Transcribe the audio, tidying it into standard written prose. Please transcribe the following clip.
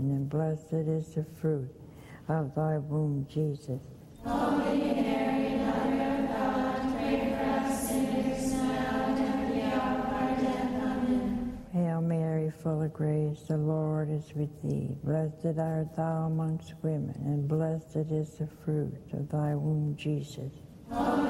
women, and blessed is the fruit of thy womb, Jesus. Holy Mary, Mother of God, pray for us sinners now and at the hour of our death. Amen. Hail Mary, full of grace, the Lord is with thee. Blessed art thou amongst women, and blessed is the fruit of thy womb, Jesus. Holy